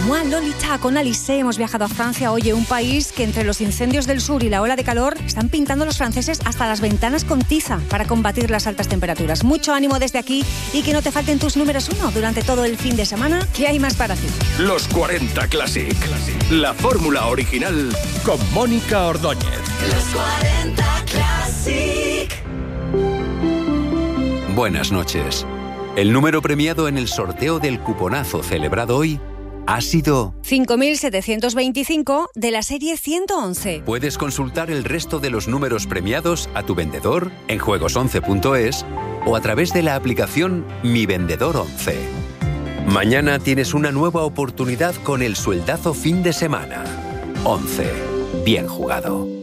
Moi Lolita con Alice. Hemos viajado a Francia, oye, un país que entre los incendios del sur y la ola de calor están pintando los franceses hasta las ventanas con tiza para combatir las altas temperaturas. Mucho ánimo desde aquí y que no te falten tus números 1 durante todo el fin de semana, que hay más para ti. Los 40 Classic. La fórmula original con Mónica Ordóñez. Los 40 Classic. Buenas noches. El número premiado en el sorteo del cuponazo celebrado hoy ha sido 5.725 de la serie 111. Puedes consultar el resto de los números premiados a tu vendedor en juegos11.es o a través de la aplicación Mi Vendedor 11. Mañana tienes una nueva oportunidad con el sueldazo fin de semana. 11. Bien jugado.